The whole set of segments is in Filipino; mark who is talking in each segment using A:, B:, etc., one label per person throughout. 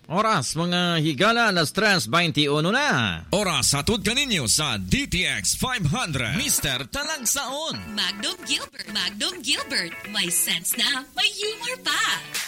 A: Oras mga higala, alas 3:21 na.
B: Oras hatod kaninyo sa DTX 500. Mr. Talagsaon.
C: Magnum Gilbert. May sense na, may humor pa.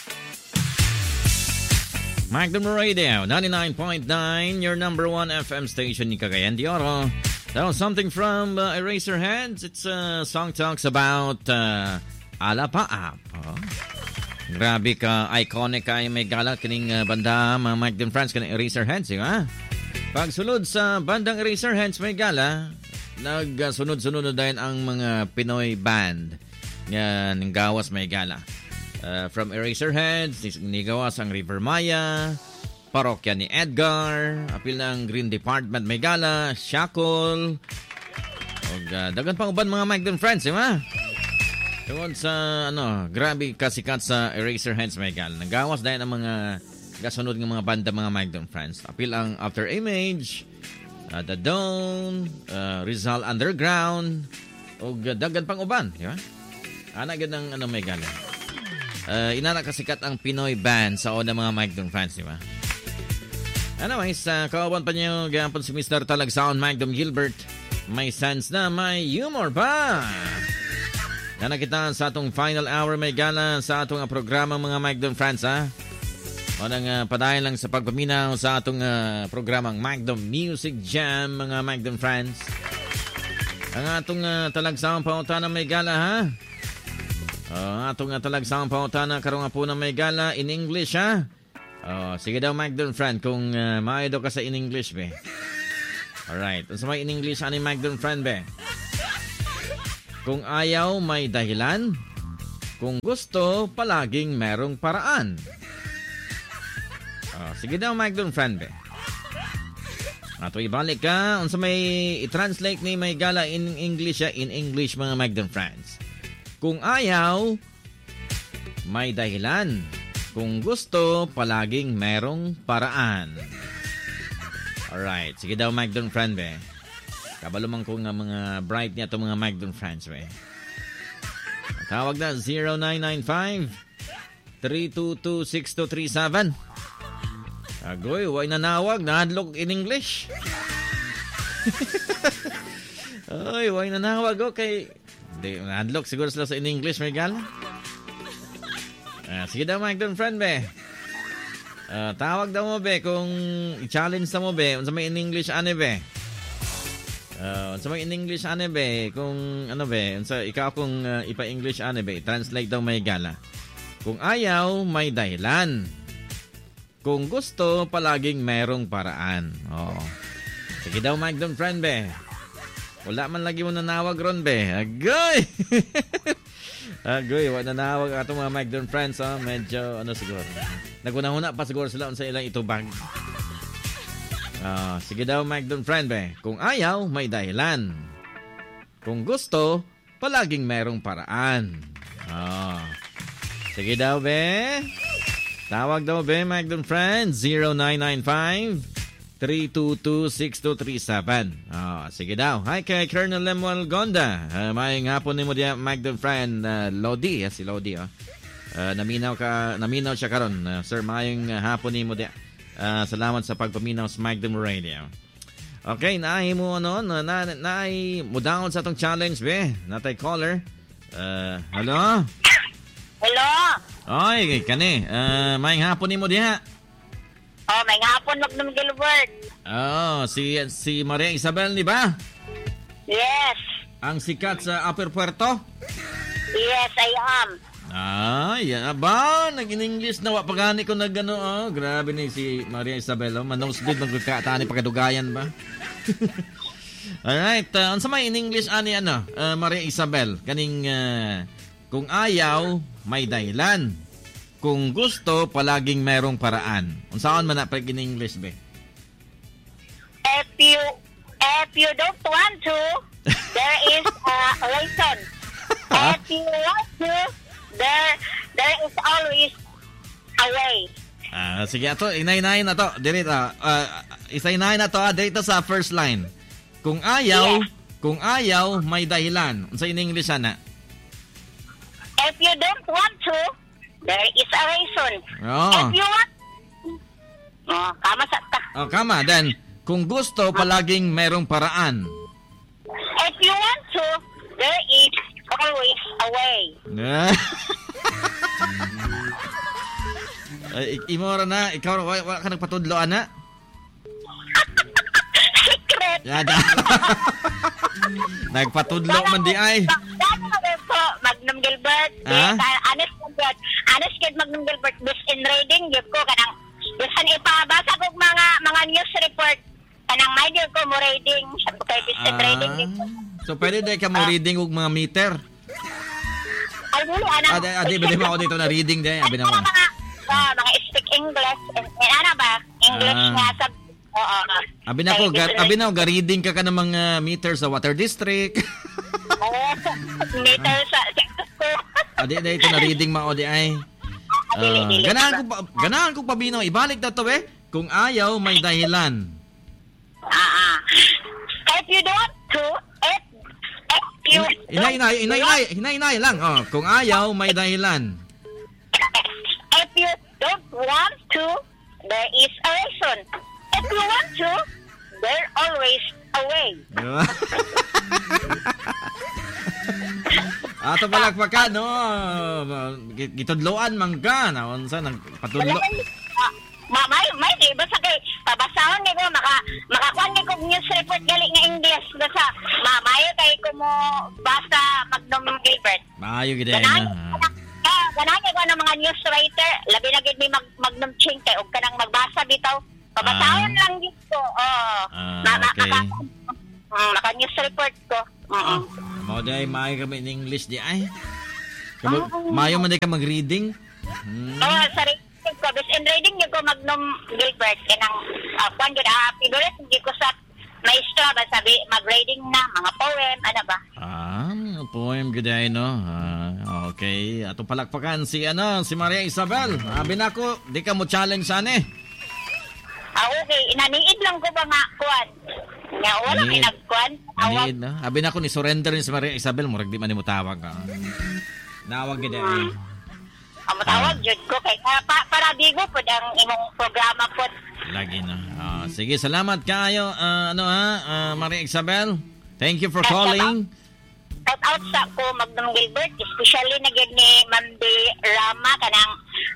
A: Magnum Radio 99.9, your number one FM station ni Cagayan de Oro. That was something from Eraserheads. It's a song talks about Alapaap. Grabe ka, iconic ay may gala kining banda, mga Magnum Friends, kining Eraserheads, di ba? Pagsulod sa bandang Eraserheads, may gala, nagsunod-sunod din ang mga Pinoy band nga gawas may gala. From Eraserheads, nigawas ang River Maya, Parokya ni Edgar, apil ng Green Department may gala, Shackle, o dagan pang uban mga Magnum Friends, di ba? Tungkol sa, grabe kasikat sa Eraserheads may gala. Nagawas dahil ang mga kasunod ng mga banda, mga Magnum Friends. Apil ang After Image, The Dawn, Rizal Underground, o dagan pang uban, di ba? Anagad ng may gala. Inana kasikat ang Pinoy band sa una mga Magnum Friends, di ba? Anyways, kawaban pa niyo gapon si Mr. Talagsaon, Magnum Gilbert. May sense na, may humor pa. Nanakitaan sa atong final hour may gala sa atong programa mga Magnum Friends, ha? O nang padayon lang sa pagpaminaw sa atong programang Magnum Music Jam, mga Magnum Friends. Ang atong talagsaong pautana may gala, ha? Atong talagsaong pautana karong po na may gala in English, ha? Sige daw Magnum Friend, kung maayo ka sa in English, be. Alright, sa may in English, ano Magnum Friend, be? Kung ayaw, may dahilan. Kung gusto, palaging merong paraan. Sige daw, Magnum Friend, be. Ato ibalik ka. Unsa may i-translate ni may gala in English, in English, mga Magnum Friends. Kung ayaw, may dahilan. Kung gusto, palaging merong paraan. Alright. Sige daw, Magnum Friend, be. Kabalumang ko nga mga bright niya itong mga Magnum Friends, we. Tawag na 0995-322-6237. Agoy, huwag nanawag. Nahadlok in English. Oy, huwag nanawag. Okay. Nahadlok siguro sila sa in English, may gala. Sige daw, Magnum Friend, be. Tawag daw mo, be. Kung i-challenge na mo, be. Unsa may in English, ane, be. Sa mga in English ano be, kung ano be, sa ikaw kung ipa-English ano be, translate daw may gala. Kung ayaw, may dahilan. Kung gusto, palaging merong paraan. Sige daw Magnum Friend be. Wala man lagi mo nanawag ron be. Agoy! Agoy, wala nanawag ato mga Magnum Friends, medyo siguro. Naguna-una pa siguro sila sa ilang itubag. Sige daw, Magnum Friend, be. Kung ayaw, may dahilan. Kung gusto, palaging merong paraan. Sige daw, be. Tawag daw, be, Magnum Friend. 0995-322-6237. Sige daw. Hi kay Colonel Lemuel Gonda. May hapon ni mo diya, Magnum Friend. Lodi, si Lodi. Naminaw siya karon. Sir, mayong hapon ni mo diya. Salamat sa pagpaminaw sa Magnum Radio. Okay, naay mo naay mo down sa atong challenge, be. Natay caller. Hello?
D: Hello?
A: Oy, kani. May hapon nimo diha.
D: May hapon Magnum Gilbert.
A: Si Maria Isabel ni ba?
D: Yes.
A: Ang sikat sa Upper Puerto?
D: Yes, I am.
A: Yan ba? Nag-in-English na pagani ko nagano. Grabe ni si Maria Isabel. Manosbid magkakataan ni pagadugayan ba? Alright. Unsa may in-English ani Maria Isabel? Kaning kung ayaw, may dahilan. Kung gusto, palaging merong paraan. Unsaon man na pag in-English be?
D: If you don't want to, there is a reason. If you want to, there is always a way.
A: Sige ato, inay-inay na to. Dito, isa-inay na to, dito sa first line. Kung ayaw, may dahilan. Unsa in English ana?
D: If you don't want to, there is a reason.
A: Oh.
D: Kama sa ta.
A: Oh, kama. Then, kung gusto, palaging merong paraan.
D: If you want to, there is always a way.
A: Imora na, ikaw, wala ka nagpatudlo, ana?
D: Secret.
A: Yada. Nagpatudlo man di ay.
D: Magnum Gilbert. Honest kid Magnum Gilbert. Bis in reading, yun ko kanang bisan ipabasa ko mga news report. Kanang may di ko mo reading. Sabi ko bis in reading.
A: So, pwede di ka mo reading og mga meter?
D: Ay, dili, anang.
A: Adi, bili mo ako dito na reading di. Abi naman.
D: Mga speak English. Ano ba? English nga sa... Oo.
A: Abi na ko, ga-reading ka ng mga meter sa Water District.
D: Oo. Meter sa...
A: Adi, ito na reading mo di ay. Ganahan ko pabino. Ibalik na to kung ayaw, may dahilan.
D: If you don't to, if you...
A: Hinay lang. Oh, kung ayaw, may dahilan.
D: If you don't want to, there is a reason. If you want to, there always a way.
A: Ato palagpakan, no? Gitudloan man ka. Naunsa, nagpatudlo.
D: May di ba sa kay pabasahon ni ko makakuan ni ko news report gali nga English basta mayo kay ko mo basa Magnum Gilbert.
A: Maayo gid na.
D: Ganahan ko ng mga news writer, labi na gid may Magnum Ching kay og kanang magbasa bitaw. Pabasahon lang dito. Okay. Naka news report ko.
A: Mo day maayo kami in English di ay. Maayo man day ka mag-reading.
D: Sorry. Bis in reading niyo ko Magnum Gilbert kanang kuan gid pigulit hindi ko sa maestro ba sabi mag-reading na mga poem ano ba?
A: Poem gid ay no. Okay, ato palakpakan si Maria Isabel. Abi nako, di ka mo challenge ani.
D: Okay, inaniid lang ko ba nga kuan. Nga wala pinagkuan.
A: Aniid na. Abi nako ni surrender ni si Maria Isabel, murag di man mo tawag ka. Nawag gid ay.
D: Matawag jud ko kay para bigo pod ang imong programa pod.
A: Lagi na. Sige, salamat kayo Maria Isabel. Thank you for calling.
D: Shout out sa ko Magnum Gilbert, especially na gid ni Mandi Rama kanang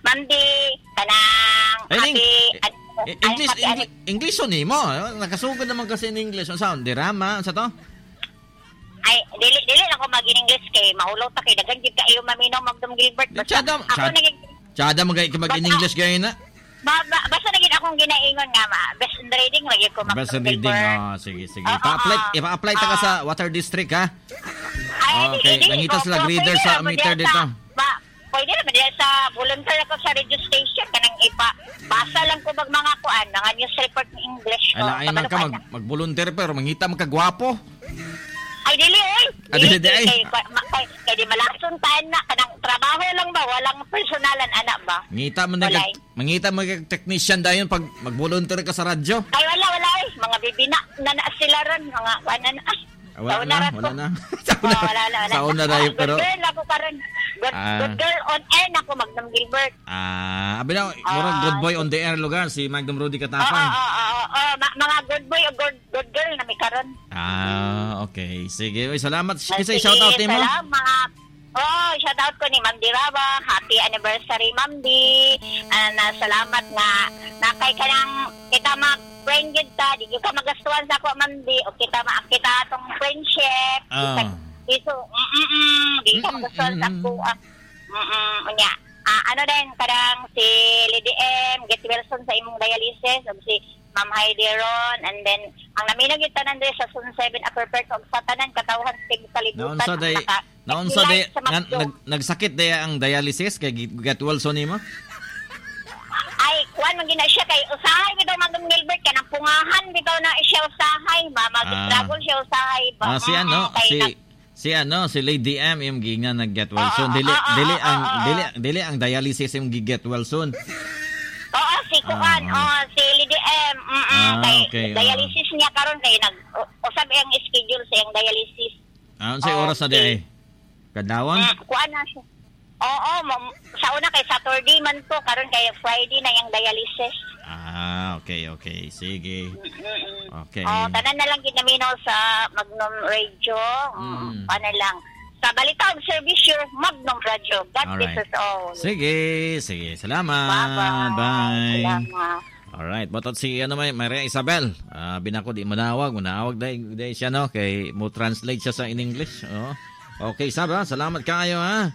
A: English ni mo. Nakasugod naman kasi in English. Ang sound, Rama, sa to?
D: Ay, dili na ko mag-English kay mahulaw ta kay daghan gid kayo maminaw Magnum Gilbert.
A: Chada magay ka mag-English gay na.
D: Basta na gid akong ginaingon nga best in reading lagi ko
A: Best in reading. Sige. Ipa-apply ta ka sa Water District ha. Okay, nangita sila reader sa meter dito.
D: Pwede naman diya sa volunteer ako sa radio station kanang basa lang ko mga kuan nga news report in English ko.
A: Ay man ka mag-volunteer pero mangita man ka gwapo.
D: Ay, dili, oy.
A: Dili.
D: Kaya di malason tayo na. Kanang trabaho lang ba? Walang personalan, anak ba?
A: Mangita mo kag technician dayon pag mag-volunteer ka sa radyo.
D: Ay, wala. Mga bibina na sila ron. Mga wala na.
A: Wala na.
D: Wala.
A: Sauna dayon pero...
D: Good girl ako pa rin. Good girl on air na ko, Magnum Gilbert.
A: Abi na, murag good boy on the air lugar, si Magnum Rudy Katapang.
D: Mga good boy o good girl na may karon.
A: Okay. Sige, salamat. Kasi shoutout mo.
D: Salamat. Shoutout ko ni Ma'am Diraba. Happy anniversary, Ma'am Di. Salamat nga nakay ka ng kita mag-friend yun ta. Di ka magastuhan sa ako, Ma'am Di. O kita atong friendship. Di ka magastuhan sa ako. Ano din, kadang si Lady M, Get Wilson sa imong dialysis, o si Ma'am Heidi Ron, and then, ang naminag yung tanan din sa Sun 7 Upper Perk of Satanan, katawhan sa kalibutan.
A: Nagsakit daya ang dialysis kay Get Wilson ni mo?
D: Ay, kuwan magina siya kay usahay bitaw Magnum Gilbert ka nang pungahan bitaw na siya usahay ba, mag-struggle siya usahay ba. Si Lady M yung ginga nag-get well soon.
A: Dili ang dialysis yung gi-get well soon.
D: Oo, si Kuan, si Lady M.
A: Okay.
D: Dialysis niya karon kay usab ang schedule sa yung dialysis.
A: Sa oras na di kadlawon?
D: Kuan na siya. Oo, sa una kay Saturday man to karon kay Friday na yung dialysis.
A: Okay. Sige. Okay.
D: Tanan na lang ginaminaw sa Magnum Radio. Paano lang. Sa Balitang Servisyo, Magnum Radio. God bless us all.
A: Sige. Salamat. Bye.
D: Salamat.
A: Alright, botot si Maria Isabel. Binako di manawag dahil siya no kay mo translate siya sa in English. Okay, salamat kayo ha.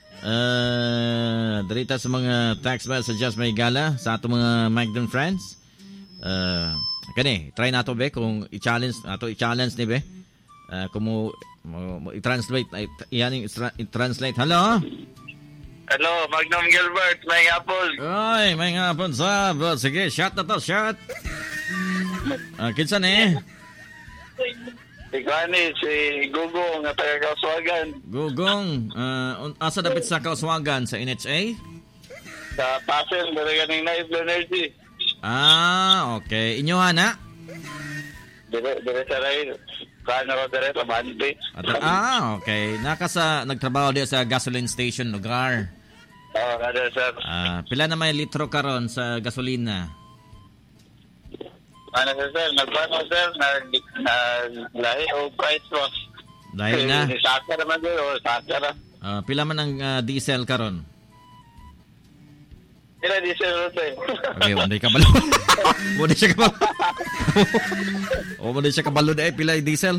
A: Dirita sa mga text messages may gala sa ato mga Magnum friends. Kani, try nato be kung i-challenge ni be. Kung mo i-translate i-translate. Hello.
E: Hello, Magnum Gilbert, may apple.
A: Ay, may apple sab. Sige, shot na to, shot. Kinsa ni?
E: Ikaw ni, si Gugong na taga-Kauswagan.
A: Gugong, asa dapit sa Kauswagan sa NHA?
E: Sa Pasel, talaga ng Nice Energy.
A: Okay. Inyo na?
E: Dire sa rin. Kano ko dire sa Bante.
A: Okay. Nagtrabaho din sa gasoline station lugar.
E: Kada sir.
A: Pila na may litro karon sa gasolina?
E: Ano sir? Nagpano sir? Lahi o price mo?
A: Dahil na?
E: Saka naman din o saka na.
A: Pila man ang diesel karon?
E: Pila diesel sir?
A: Okay, wala ka balo. Wala siya kabalo. Wala siya kabalo dahil pila yung diesel?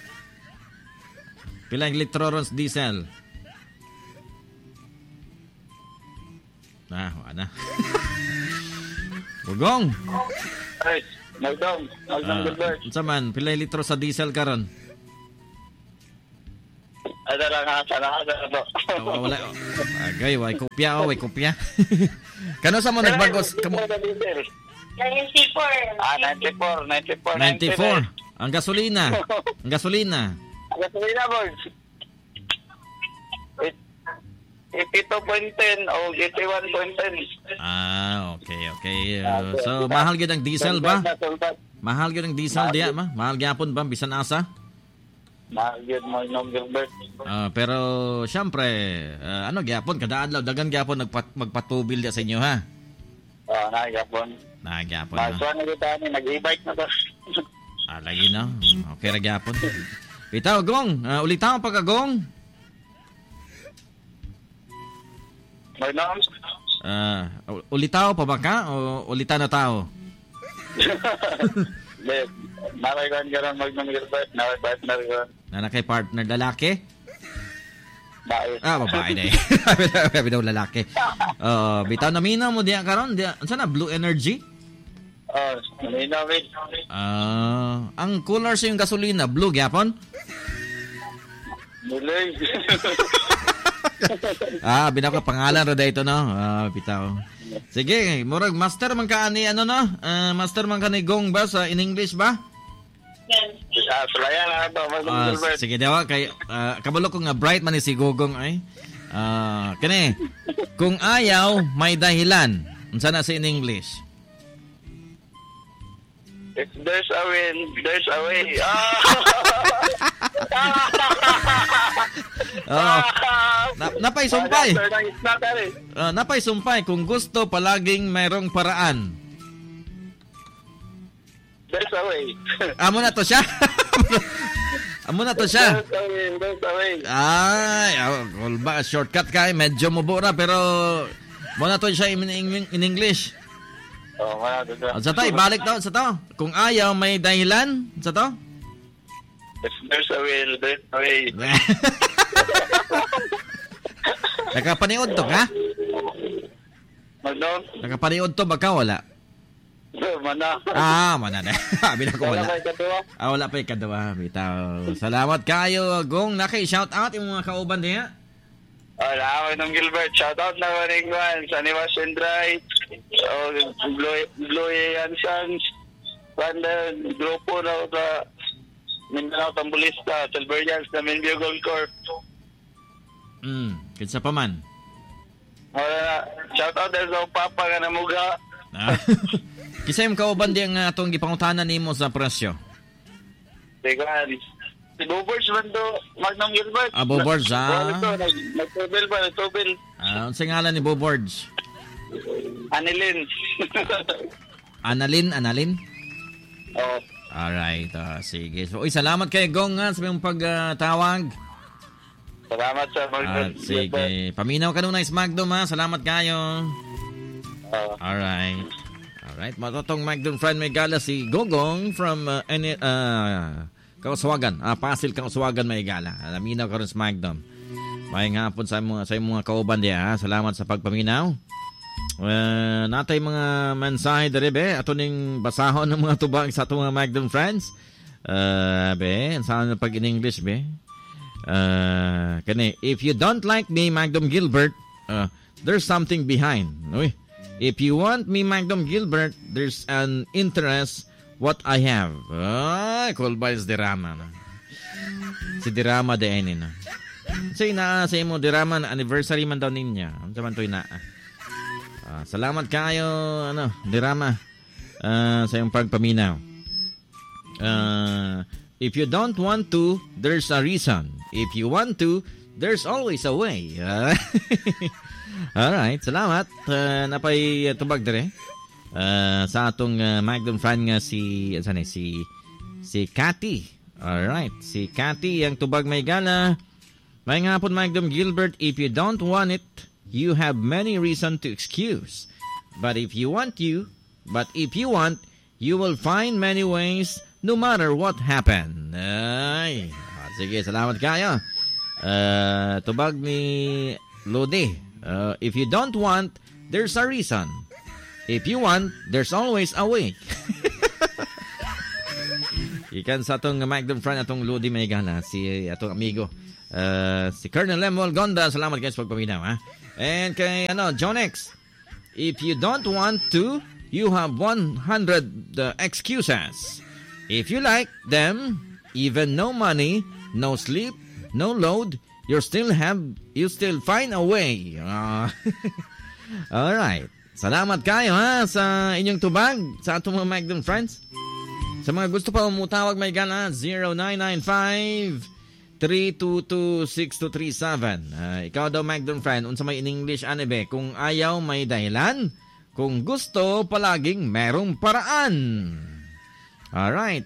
A: Pila yung litro ron sa diesel? Wala na. Bugong!
E: Ay, Magnum Gilbert.
A: Unsa man, pila yung litro sa diesel karon?
E: Ada lang sana to.
A: Wala. Agay, way kopya. Kano sa mo nagbagos?
D: 94.
A: 94. Ang gasolina.
E: Gasolina boys. 82.10 o 81.10.
A: Okay. So mahal gyud ang diesel ba? Mahal gyud ang diesel diya ba? Mahal gyapon ba bisan asa?
E: Mahal gyud mo Magnum Gilbert.
A: Pero syempre, gyapon kada adlaw dagan gyapon magpatubil diya sa inyo ha.
E: Nagyapon.
A: Nagyapon.
E: Na kita ni nag-e-bike na to.
A: Lagi na. Okay ra gyapon. Bitaw gong, ulitaw pagagong.
E: Magnum.
A: Ulitaw pa ba ka o ulita na tao?
E: Nakaikan ka rin Magnum Gilbert. Nakay-partner ka.
A: Nakay partner lalaki?
E: Babae.
A: Babae na eh. Sabi daw lalaki. Bitaw na mina mo diya karon. Saan na? Blue Energy?
E: Naminamit.
A: Ang cooler sa yung gasolina, blue gyapon?
E: Mulay.
A: Binako pangalan ra dito no. Bitaw. Sige, murag master man ka ani master man ka ni Gong ba sa in English ba?
E: Sulayan na ito, Magnum Gilbert.
A: Sige daw kay kabalo ko nga bright man ni si Gogong ay. Kani, kung ayaw may dahilan. Unsa na sa in English?
E: If there's a win, there's a way.
A: Napay sumpay. Napay sumpay kung gusto palaging mayroong paraan.
E: There's a way.
A: Amo na to siya.
E: There's a way.
A: Ay, ba shortcut kay medyo mubura pero mo na to siya in English.
E: Wala to siya.
A: Sa to, ibalik daw sa to. Kung ayaw may dahilan sa to.
E: If there's a will, there's a way.
A: Nakapaniod to ka?
E: Magnum?
A: Nakapaniod to baka wala?
E: Mana.
A: Mana na. Sabi na ko wala. Wala pa ikadawa. Bitaw. Salamat kayo, Gong. Naki-shout out yung mga kauban niya.
E: Wala, Magnum Gilbert. Shout out na Maningwan. Sa Niwas and Dry. Blue Yansans. Randa, grupo na sa Mindanao Tambulista. Silverians na Minbio Gold Corp.
A: Kinsa pa man?
E: Wala na. Shout out na sa Papa ka na muga.
A: Kisa yung kauban di ang itong gipangutanan nimo sa presyo?
E: Teka, si Bobards man to, Magnum Gilbert.
A: Bobards,
E: Nagtubil ba, nagtubil.
A: Ang singalan ni Bobards?
E: Anilin.
A: Analin?
E: Oo.
A: Alright, sige. So, salamat kay Gong sa iyong pagtawag.
E: Salamat sa
A: Sige. Paminaw ka nung na Magdom ha. Salamat kayo. Alright. Matotong Magdom friend may gala si Gogong from Kauswagan. Pasil Kauswagan may gala. Naminaw ka rin sa Magdom. Mayang hapon sa mga kauban diya. Salamat sa pagpaminaw. Natay mga mensahe dari be. Ato ning basahon ng mga tubag sa itong mga Magdom friends. Saan na pag in English be? If you don't like me, Magdom Gilbert, there's something behind. Uy. If you want me, Magdom Gilbert, there's an interest what I have. Cool ba is Dirama na? Si Dirama de Enin na. Kasi sa mo Dirama na anniversary man daw ninya. Ano naman to na? Salamat kayo, Dirama, sa iyong pagpaminaw. If you don't want to, there's a reason. If you want to, there's always a way. Alright, salamat. Napay tubag dire. Sa atong Magdom fan nga si Cathy. Alright, si Cathy ang tubag may gala. May nga po Magdom Gilbert, if you don't want it, you have many reasons to excuse. But if you want, you will find many ways no matter what happened. Ay, sige, salamat kayo. Tubag ni Lodi. If you don't want, there's a reason. If you want, there's always a way. Ikan sa atong Magdom friend, atong Lodi may gana, si atong amigo. Si Colonel Lemuel Gonda, salamat guys sa pagpaminaw ha. And kay Jonex, if you don't want to, you have 100 excuses. If you like them, even no money, no sleep, no load, you still find a way. Alright. Salamat kayo ha sa inyong tubag sa atong mga Magdom friends. Sa mga gusto pa umutawag may gana 0995-322-6237. Ikaw daw Magdom friend, unsa may in English be? Kung ayaw may dahilan, kung gusto palaging merong paraan. Alright,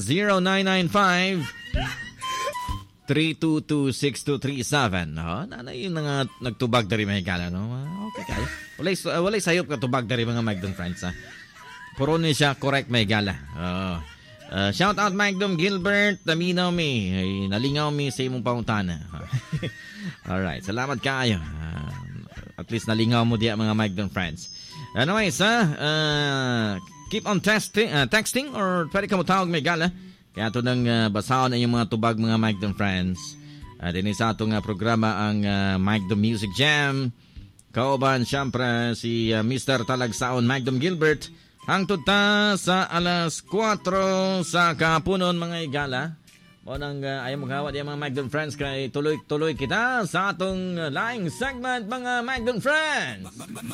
A: 0995-322-6237. Nanay yung nagtubag dari may gala, no? Okay kayo. Walay sayop ka tubag dari mga Magdom friends, ha? Puro ni siya correct may gala. Shout out Magdom Gilbert, naminaw mi. Nalingaw mi sa imong pangutana. Alright, salamat kayo. At least nalingaw mo diya mga Magdom friends. Anyways, keep on texting or pwede ka mo tawag may gala. Kaya ito nang basahon na yung mga tubag mga Magdom friends. Din sa itong programa ang Magdom Music Jam. Kauban siyempre si Mr. Talagsaon Magdom Gilbert. Hangtod ta sa alas 4 sa kapunon mga igala. Mo nang ayaw maghawa diyan mga Magdom friends kay tuloy-tuloy kita sa atong laing segment mga Magdom friends.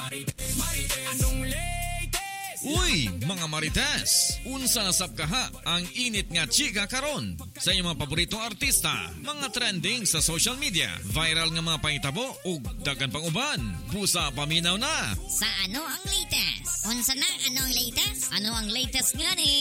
B: Uy, mga Marites! Unsa na sab kaha ang init nga chika karon sa inyong mga paboritong artista, mga trending sa social media, viral nga mga pangitabo ug daghan pang uban. Busa paminaw na.
F: Sa ano ang latest? Unsa na ano ang latest? Ano ang latest ngani?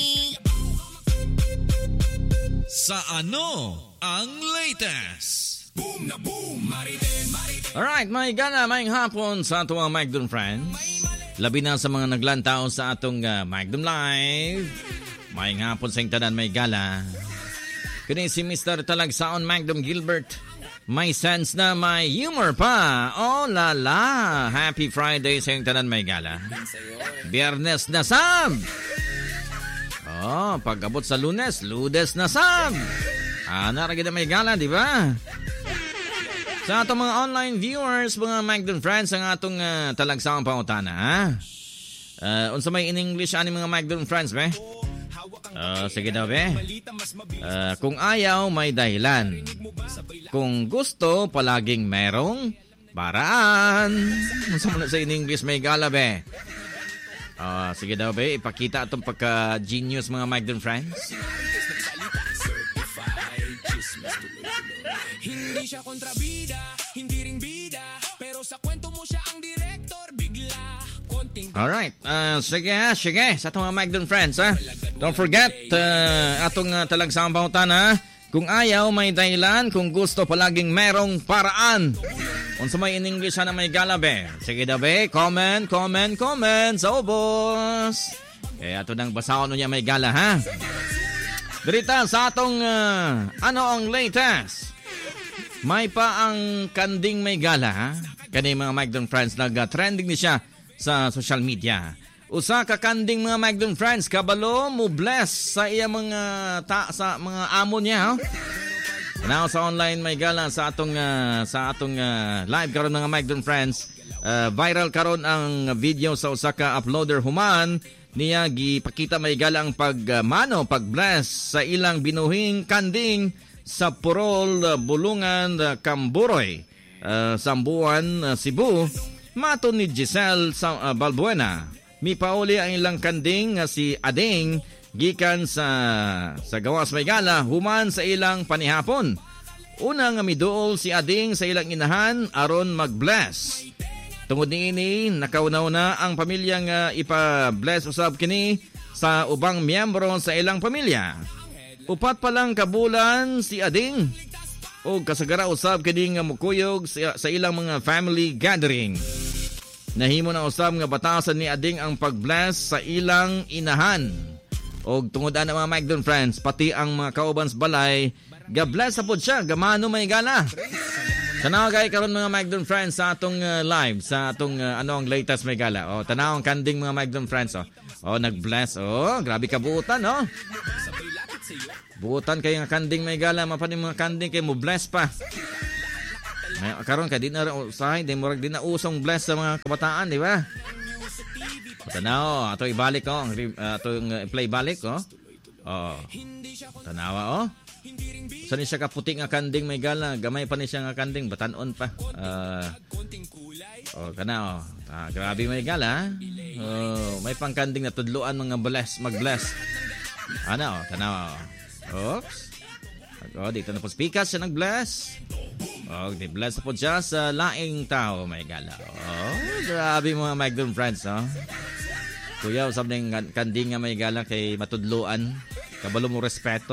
B: Sa ano ang latest?
G: Boom na boom, Marite.
A: Alright, may gana, may hapon sa atong mga Magdom friends. Labi na sa mga naglantaw sa atong Magdom Live. May hapon sa tanan may gala. Kini si Mr. Talagsaon Magdom Gilbert. May sense na may humor pa. Oh la la. Happy Friday sa tanan may gala. Biyernes na sab. Oh, pag-abot sa Lunes na sab. Naragid na may gala, di ba? Sa atong mga online viewers, mga Magdom friends, ang atong talagsaong pangutana, ha? Unsa may in English ani mga Magdom friends, be? Sige daw, be. Kung ayaw, may dahilan. Kung gusto, palaging merong paraan. Unsa man sa in English may gala, be? Sige daw, be. Ipakita atong pagka-genius mga Magdom friends.
G: Hindi siya kontrabida, hindi ring bida, pero sa kwento mo siya ang direktor. Bigla, konti
A: Alright, sige sa itong mga Magdon friends ha. Don't forget, atong talagsang pautan ha. Kung ayaw may dahilan, kung gusto palaging merong paraan. Kung sa may in English na may galabe. Sige dabe, comment sa ubos. Kaya ito nang basaon niya may gala ha. Dirita sa atong ano ang latest. May pa ang kanding may gala ha. Kani mga Magdon friends nag-trending ni siya sa social media. Usa ka kanding mga Magdon friends kabalo mo bless sa iya mga sa mga amo niya. Now sa online may gala sa atong live karon mga Magdon friends. Viral karon ang video sa usa ka uploader human niya gipakita may gala ang pagmano pag-bless sa ilang binuhing kanding sa Purol, Bulungan, Camburoy, Sambuan, Cebu. Maton ni Giselle Balbuena. Mipauli ang ilang kanding si Ading gikan sa gawas may gala human sa ilang panihapon. Una nga miduol si Ading sa ilang inahan aron mag-bless. Tungod niini nakaunaw na ang pamilyang ipa-bless usab kini sa ubang miyembro sa ilang pamilya. Upat pa lang kabulan si Ading o kasagara usab kini nga mukuyog sa ilang mga family gathering. Nahimo na usab nga batasan ni Ading ang pag-bless sa ilang inahan. Og tungod ana mga Magdon friends, pati ang mga kaubans balay, ga-bless sa pod siya, gamano may gala. Tanaw kay karon mga Magdon friends sa atong live, sa atong ano ang latest may gala. O tanaw ang kanding mga Magdon friends o nag-bless. O grabe ka buutan no. Buutan kay nga kanding may gala, mapani mga kanding kay mo bless pa. Karon ka din na usahay, di murag din na usong bless sa mga kabataan, di ba? Tanaw, ato ibalik ko, ato play balik ko. Tanawa Saan siya kaputi nga kanding may gala, gamay pa ni siya nga kanding, batanon pa. Kana grabe may gala. May pangkanding na tudluan mga mag-bless. Tanawa. Oops. Dito na po speakers siya nag-bless. Di-bless po siya sa laing tao, may gala. Grabe mga Magdon friends, no? Kuya, usap na yung kanding nga may gala kay matudluan. Kabalo mo respeto.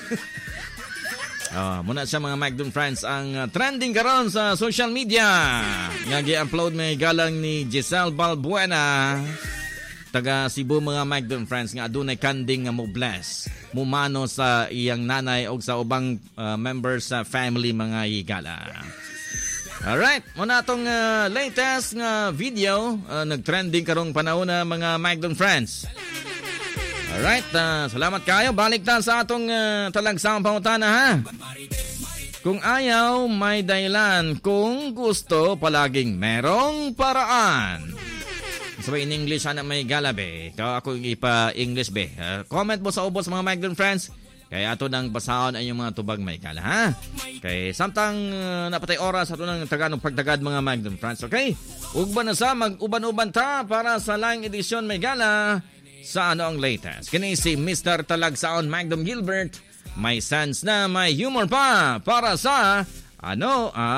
A: Muna siya mga Magdon friends ang trending karon sa social media. Nga gi-upload may galang ni Giselle Balbuena. Taga Cebu mga Magdon friends nga adunay kanding nga mo bless mumano sa iyang nanay o sa ubang members sa family mga higala. Alright, muna itong latest nga video nagtrending karong panahon na mga Magdon friends. Alright, salamat kayo. Balik ta sa atong talagsang pangutana ha. Kung ayaw, may dahilan. Kung gusto, palaging merong paraan. Sabi in English, ana may gala be. Ako ipa-English be. Comment mo sa ubos mga Magdon friends. Kaya ato nang basahon ay yung mga tubag may gala ha. Kay samtang napatay oras ato nang taganong pagtagad mga Magdon friends. Okay? Ugban na sa mag-uban-uban ta para sa laing edisyon may gala sa ano ang latest. Kini si Mr. Talagsaon Magdon Gilbert. May sense na may humor pa para sa ano